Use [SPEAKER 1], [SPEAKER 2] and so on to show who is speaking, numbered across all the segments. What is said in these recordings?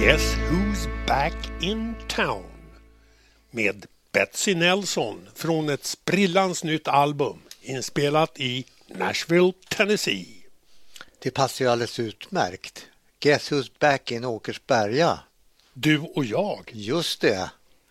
[SPEAKER 1] Guess Who's Back in Town med Betsy Nelson från ett sprillans nytt album inspelat i Nashville, Tennessee.
[SPEAKER 2] Det passar ju alldeles utmärkt. Guess Who's Back in Åkersberga.
[SPEAKER 1] Du och jag.
[SPEAKER 2] Just det.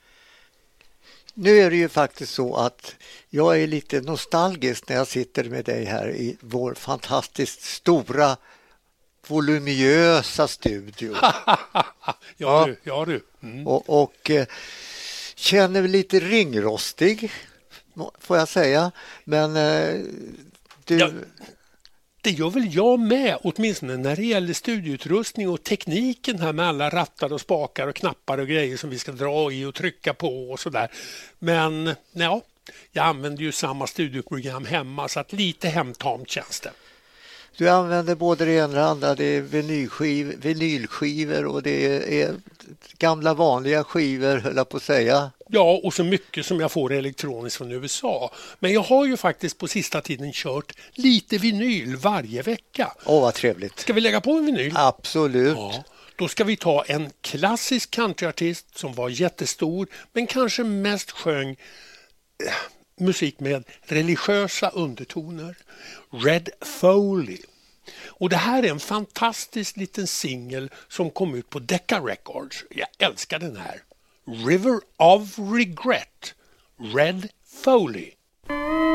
[SPEAKER 2] Nu är det ju faktiskt så att jag är lite nostalgisk när jag sitter med dig här i vår fantastiskt stora voluminösa studio.
[SPEAKER 1] ja du. Mm.
[SPEAKER 2] Och känner mig lite ringrostig, får jag säga. Men du...
[SPEAKER 1] Ja, det gör väl jag med, åtminstone när det gäller studieutrustning och tekniken här med alla rattar och spakar och knappar och grejer som vi ska dra i och trycka på och sådär. Men ja, jag använder ju samma studioprogram hemma så att lite hemtamt känns det.
[SPEAKER 2] Du använder både det ena och det andra, det är vinylskivor och det är gamla vanliga skivor, höll jag på att säga.
[SPEAKER 1] Ja, och så mycket som jag får elektroniskt från USA. Men jag har ju faktiskt på sista tiden kört lite vinyl varje vecka.
[SPEAKER 2] Åh, vad trevligt.
[SPEAKER 1] Ska vi lägga på en vinyl?
[SPEAKER 2] Absolut.
[SPEAKER 1] Ja, då ska vi ta en klassisk countryartist som var jättestor men kanske mest sjöng musik med religiösa undertoner. Red Foley. Och det här är en fantastisk liten singel som kom ut på Decca Records. Jag älskar den här. River of Regret. Red Foley.